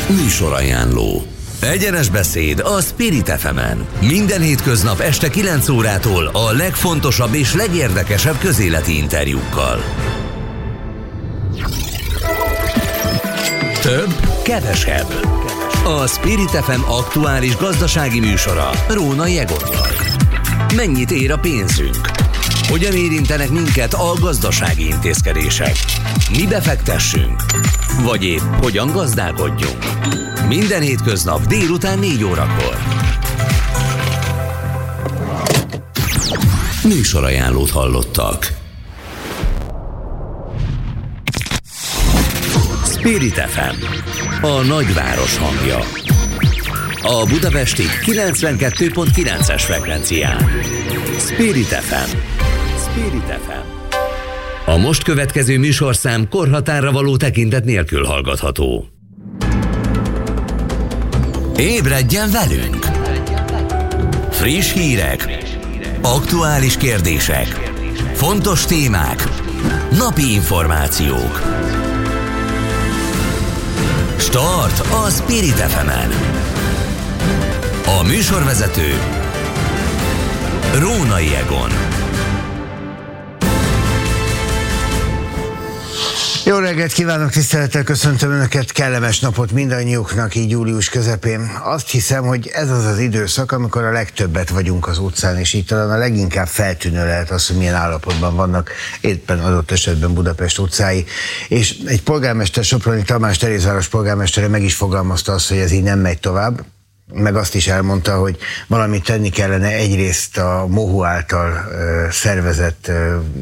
Műsorajánló. Egyenes beszéd a Spirit FM-en. Minden hétköznap este 9 órától a legfontosabb és legérdekesebb közéleti interjúkkal. Több, kevesebb. A Spirit FM aktuális gazdasági műsora Rónai Egonnal. Mennyit ér a pénzünk? Hogyan érintenek minket a gazdasági intézkedések? Mi befektessünk? Vagy épp hogyan gazdálkodjunk? Minden hétköznap délután 4 órakor. Műsorajánlót hallottak. Spirit FM, a nagyváros hangja. A budapesti 92.9-es frekvencián. Spirit FM. Spirit FM. A most következő műsorszám korhatárra való tekintet nélkül hallgatható. Ébredjen velünk! Friss hírek, aktuális kérdések, fontos témák, napi információk. Start a Spirit FM-en. A műsorvezető Rónai Egon. Jó reggelt kívánok, tisztelettel köszöntöm Önöket, kellemes napot mindannyiuknak így július közepén. Azt hiszem, hogy ez az az időszak, amikor a legtöbbet vagyunk az utcán, és így talán a leginkább feltűnő lehet az, hogy milyen állapotban vannak éppen adott esetben Budapest utcái. És egy polgármester, Soproni Tamás, Terézváros polgármestere meg is fogalmazta azt, hogy ez így nem megy tovább, meg azt is elmondta, hogy valamit tenni kellene egyrészt a MOHU által szervezett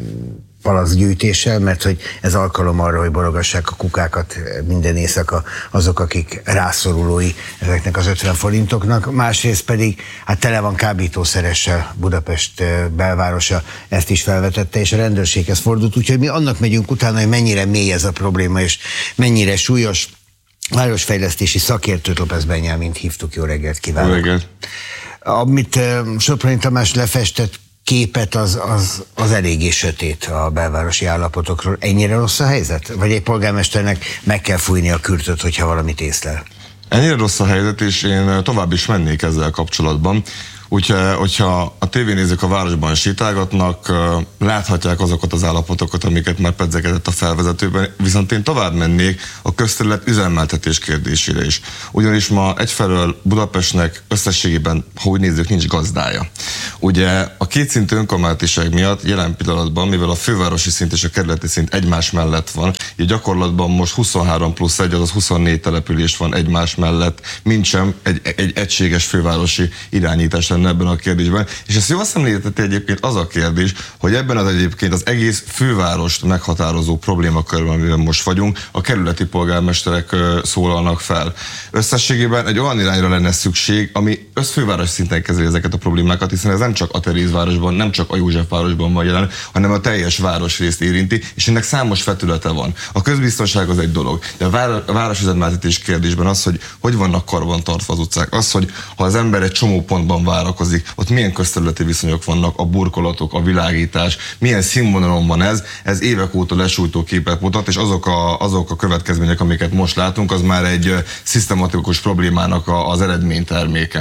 palackgyűjtéssel, mert hogy ez alkalom arra, hogy borogassák a kukákat minden éjszaka azok, akik rászorulói ezeknek az 50 forintoknak. Másrészt pedig hát tele van kábítószeressel Budapest belvárosa, ezt is felvetette, és a rendőrséghez fordult, úgyhogy mi annak megyünk utána, hogy mennyire mély ez a probléma, és mennyire súlyos. Városfejlesztési szakértőt, López Benyámint hívtuk, jó reggelt kívánok. Jó reggelt. Amit Soproni Tamás lefestett képet, az eléggé sötét a belvárosi állapotokról. Ennyire rossz a helyzet? Vagy egy polgármesternek meg kell fújni a kürtöt, hogyha valamit észlel? Ennyire rossz a helyzet, és én tovább is mennék ezzel kapcsolatban. Úgyhogy, hogyha a tévénézők a városban sétálgatnak, láthatják azokat az állapotokat, amiket már pedzegetett a felvezetőben, viszont én tovább mennék a közterület üzemeltetés kérdésére is. Ugyanis ma egyfelől Budapestnek összességében, ha úgy nézzük, nincs gazdája. Ugye a kétszintű önkormányzatiság miatt jelen pillanatban, mivel a fővárosi szint és a kerületi szint egymás mellett van, így gyakorlatban most 23+1, azaz 24 település van egymás mellett, mintsem egy egységes fővárosi irányítás ebben a kérdésben, és ezt jól szemlélteti egyébként az a kérdés, hogy ebben az egyébként az egész fővárost meghatározó problémakörben, amiben most vagyunk, a kerületi polgármesterek szólalnak fel. Összességében egy olyan irányra lenne szükség, ami összfőváros szinten kezeli ezeket a problémákat, hiszen ez nem csak a Terézvárosban, nem csak a Józsefvárosban van jelen, hanem a teljes városrészt érinti, és ennek számos vetülete van. A közbiztonság az egy dolog, de a városüzemeltetés kérdésben az, hogy vannak karbantartva az utcák, az, hogy ha az ember egy csomó pontban várakozik, ott milyen közterületi viszonyok vannak, a burkolatok, a világítás, milyen színvonalon van ez évek óta lesújtó képet mutat, és azok a következmények, amiket most látunk, az már egy szisztematikus problémának az eredményterméke.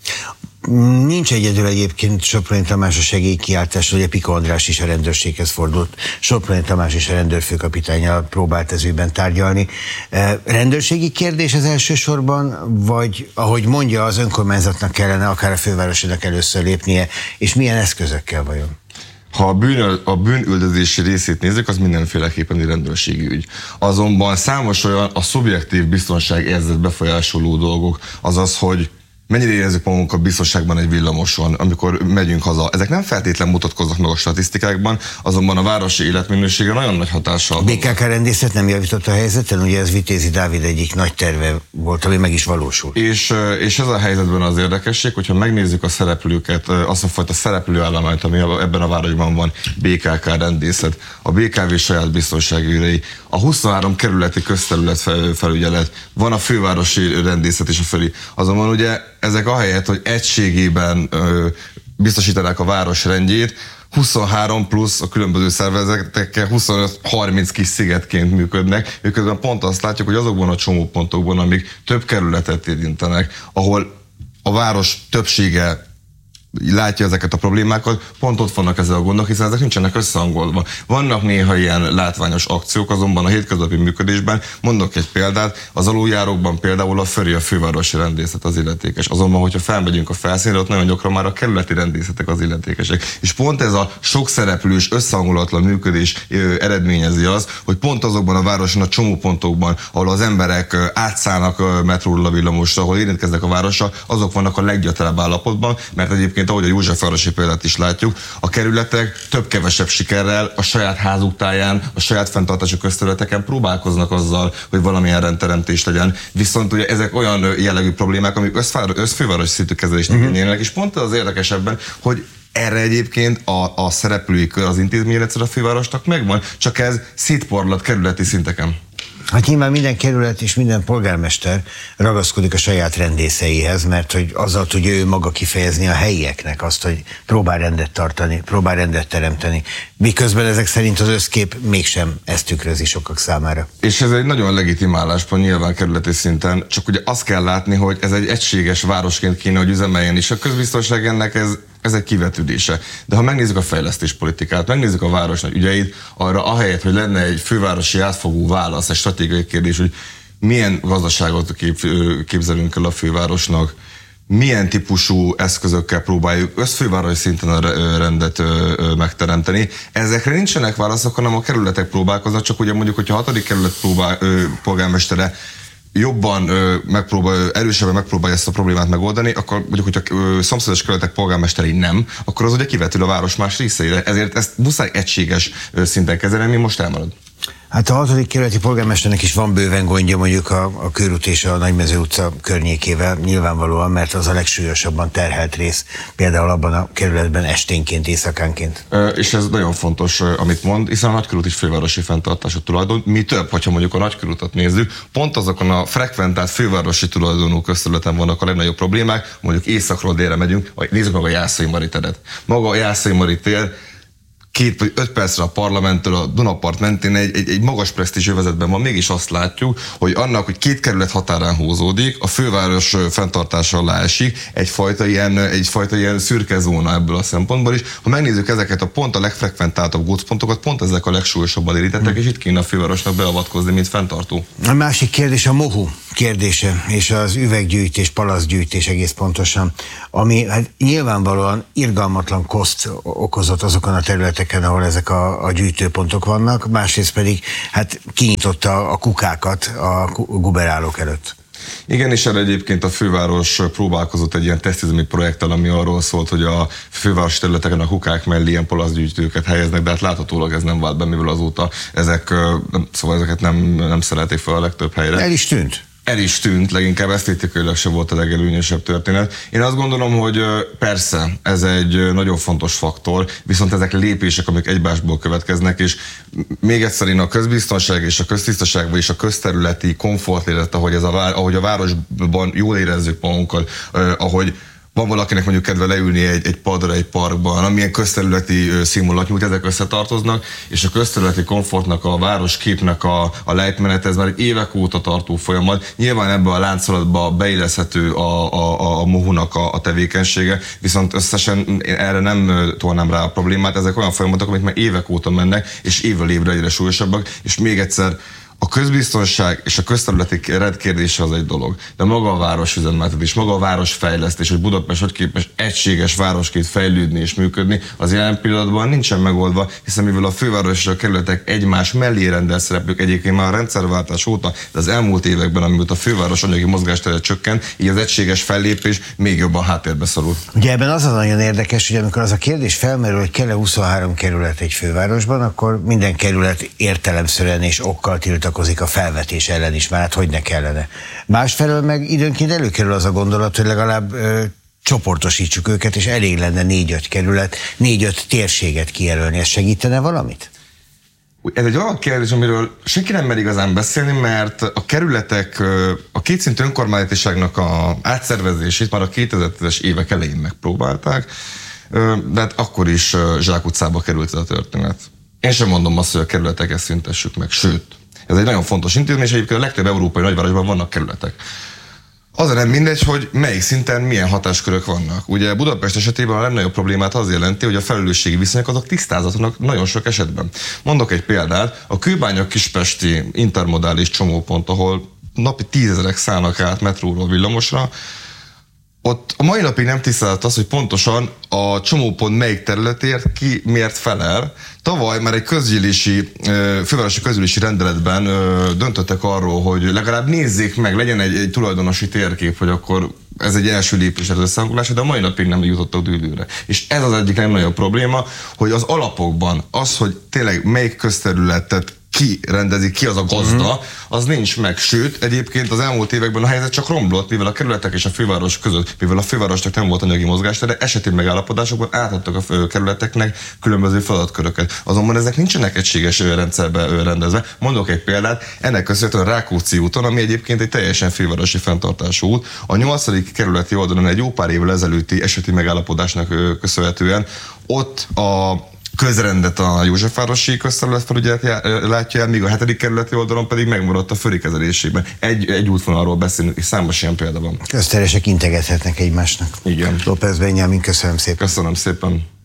Nincs egyedül egyébként Soproni Tamás a segélykiáltás, hogy a Piko András is a rendőrséghez fordult. Soproni Tamás is a rendőrfőkapitánnyal próbált ez ügyben tárgyalni. Rendőrségi kérdés az elsősorban, vagy ahogy mondja, az önkormányzatnak kellene akár a fővárosnak először lépnie, és milyen eszközökkel vajon? Ha a bűnüldözési részét nézzük, az mindenféleképpen egy rendőrségi ügy. Azonban számos olyan a szubjektív biztonságérzet befolyásoló dolgok, azaz, hogy mennyire érezzük magunkat biztonságban egy villamoson, amikor megyünk haza. Ezek nem feltétlenül mutatkoznak meg a statisztikákban, azonban a városi életminőségre nagyon nagy hatással van. BKK rendészet nem javított a helyzeten, ugye ez Vitézi Dávid egyik nagy terve volt, ami meg is valósult. És ez a helyzetben az érdekesség, hogyha megnézzük a szereplőket, azt a fajta szereplőállományt, ami ebben a városban van, BKK rendészet, a BKV saját biztonsági őrei, a 23 kerületi közterület felügyelet, van a fővárosi rendészet és a fölé. Azonban ugye ezek ahelyett, hogy egységében biztosítanák a város rendjét, 23 plusz a különböző szervezetekkel 25-30 kis szigetként működnek, miközben pont azt látjuk, hogy azokban a csomópontokban, amik több kerületet érintenek, ahol a város többsége látja ezeket a problémákat, pont ott vannak ezzel a gondok, hiszen ezek nincsenek összehangolva. Vannak néha ilyen látványos akciók, azonban a hétköznapi működésben, mondok egy példát, az aluljárókban például a fővárosi rendészet az illetékes. Azonban, hogyha felmegyünk a felszínre, ott nagyon gyakran már a kerületi rendészetek az illetékesek. És pont ez a sok szereplős, összehangolatlan működés eredményezi az, hogy pont azokban a városon a csomópontokban, ahol az emberek átszállnak metróról a villamosra, ahol érintkeznek a városra, azok vannak a leggyötrebb állapotban, mert egyébként ahogy a Józsefvárosi példát is látjuk, a kerületek több-kevesebb sikerrel a saját házuk táján, a saját fenntartású közterületeken próbálkoznak azzal, hogy valamilyen rendteremtés legyen. Viszont ugye ezek olyan jellegű problémák, amik összfővárosi szintű kezelést igényelnek, és pont az érdekesebben, hogy erre egyébként a szereplői kör, az intézményrendszer a fővárosnak megvan, csak ez szétporlat kerületi szinteken. Hát nyilván minden kerület és minden polgármester ragaszkodik a saját rendészeihez, mert hogy azzal tudja ő maga kifejezni a helyieknek azt, hogy próbál rendet tartani, próbál rendet teremteni. Miközben ezek szerint az összkép mégsem ezt tükrözi sokak számára. És ez egy nagyon legitim álláspont nyilván kerületi szinten, csak ugye azt kell látni, hogy ez egy egységes városként kéne, hogy üzemeljen, és a közbiztonság ennek ez egy kivetődése. De ha megnézzük a fejlesztéspolitikát, megnézzük a városnak ügyeit, arra ahelyett, hogy lenne egy fővárosi átfogó válasz, egy stratégiai kérdés, hogy milyen gazdaságot képzelünk el a fővárosnak, milyen típusú eszközökkel próbáljuk összfővárosi szinten a rendet megteremteni. Ezekre nincsenek válaszok, hanem a kerületek próbálkoznak, csak ugye mondjuk, hogyha a 6. kerület polgármestere jobban erősebben megpróbálja ezt a problémát megoldani, akkor mondjuk, hogyha szomszédos kerületek polgármesterei nem, akkor az ugye kivetül a város más részeire. Ezért ezt muszáj egységes szinten kezelni, ami most elmarad. Hát a 6. kerületi polgármesternek is van bőven gondja mondjuk a Körút és a Nagymező utca környékével, nyilvánvalóan, mert az a legsúlyosabban terhelt rész, például abban a kerületben esténként, éjszakánként. És ez nagyon fontos, amit mond, hiszen a Nagykörút is fővárosi fenntartású tulajdon. Mi több, hogyha mondjuk a Nagykörútat nézzük, pont azokon a frekventált fővárosi tulajdonú közterületen vannak a legnagyobb problémák, mondjuk északról délre megyünk, vagy nézzük meg a Jászai Mari teret. Maga a Jászai Mari tér 2 vagy 5 percre a parlamenttől a Dunapart mentén egy magas presztízs övezetben van, mégis azt látjuk, hogy annak, hogy 2 kerület határán húzódik, a főváros fenntartása alá esik, egyfajta ilyen szürke zóna ebből a szempontból is. Ha megnézzük ezeket a pont a legfrekventáltabb gócpontokat, pont ezek a legsúlyosabban érintettek, és itt kéne a fővárosnak beavatkozni, mint fenntartó. A másik kérdés a mohu kérdése, és az üveggyűjtés, palaszgyűjtés egész pontosan, ami hát nyilvánvalóan irgalmatlan koszt okozott azokon a területeken, ahol ezek a gyűjtőpontok vannak, másrészt pedig hát kinyitotta a kukákat a guberálók előtt. Igen, és erre egyébként a főváros próbálkozott egy ilyen tesztüzemi projekttel, ami arról szólt, hogy a főváros területeken a kukák mellé ilyen palaszgyűjtőket helyeznek, de hát láthatólag ez nem vált be, mivel azóta ezeket nem szerették fel a legtöbb helyre. El is tűnt, leginkább esztétikailag se volt a legelőnyösebb történet. Én azt gondolom, hogy persze ez egy nagyon fontos faktor, viszont ezek lépések, amik egymásból következnek, és még egyszer én a közbiztonság és a köztisztaság és a közterületi komfortélet, ahogy a városban jól érezzük magunkat, ahogy van valakinek mondjuk kedve leülni egy padra, egy parkban, amilyen közterületi színvonalat nyújt, ezek összetartoznak, és a közterületi komfortnak, a városképnek a lejtmenet, ez már egy évek óta tartó folyamat. Nyilván ebbe a láncolatba beilleszhető a mohunak a tevékenysége, viszont összesen erre nem tolnám rá a problémát. Ezek olyan folyamatok, amik már évek óta mennek, és évről évre egyre súlyosabbak, és még egyszer, a közbiztonság és a közterületi rendkérdése az egy dolog, de maga a városüzemeltetés, maga a városfejlesztés, hogy Budapest hogy képes egységes városként fejlődni és működni, az jelen pillanatban nincsen megoldva, hiszen mivel a főváros és a kerületek egymás mellé rendelt szereplők egyébként már a rendszerváltás óta, de az elmúlt években, amióta a főváros anyagi mozgástere csökkent, így az egységes fellépés még jobban háttérbe szorul. Ugye ebben az nagyon érdekes, hogy amikor az a kérdés felmerül, hogy kell-e 23 kerület egy fővárosban, akkor minden kerület értelemszerűen és okkal tiltakozik a felvetés ellen is, már hát hogy ne kellene. Másfelől meg időnként előkerül az a gondolat, hogy legalább csoportosítsuk őket, és elég lenne 4-5 kerület, 4-5 térséget kijelölni. Ez segítene valamit? Ez egy olyan kérdés, amiről senki nem mer igazán beszélni, mert a kerületek, a kétszintű önkormányzatiságnak a átszervezését már a 2010-es évek elején megpróbálták. de hát akkor is zsákutcába került ez a történet. Én sem mondom azt, hogy a kerületeket szüntessük meg, sőt, ez egy nagyon fontos intézmény, és egyébként a legtöbb európai nagyvárosban vannak kerületek. Az nem mindegy, hogy melyik szinten milyen hatáskörök vannak. Ugye Budapest esetében a legnagyobb problémát az jelenti, hogy a felelősségi viszonyok azok tisztázatlanak nagyon sok esetben. Mondok egy példát, a Kőbánya-Kispesti intermodális csomópont, ahol napi 10 000-ek szállnak át metróról villamosra, ott a mai napig nem tisztázott az, hogy pontosan a csomópont melyik területért ki miért felel. Tavaly már egy fővárosi közgyűlési rendeletben döntöttek arról, hogy legalább nézzék meg, legyen egy tulajdonosi térkép, hogy akkor ez egy első lépés az összehangolásra, de a mai napig nem jutottak dűlőre. És ez az egyik legnagyobb probléma, hogy az alapokban az, hogy tényleg melyik közterületet ki rendezi, ki az a gazda, az nincs meg. Sőt, egyébként az elmúlt években a helyzet csak romlott, mivel a kerületek és a főváros között, mivel a fővárosnak nem volt anyagi mozgástere, eseti megállapodásokban átadtak a kerületeknek különböző feladatköröket. Azonban ezek nincsenek egységes rendszerbe rendezve. Mondok egy példát, ennek köszönhetően a Rákóczi úton, ami egyébként egy teljesen fővárosi fenntartású út, a 8. kerületi oldalon egy jó pár évvel ezelőtti eseti megállapodásnak köszönhetően ott a közrendet a Józsefvárosi közterületfelügyelet látja el, míg a 7. kerületi oldalon pedig megmaradt a föri kezelésében. Egy útvonalról beszélünk, és számos ilyen példa van. Közteresek integethetnek egymásnak. Igen. López Benyámin, köszönöm szépen. Köszönöm szépen.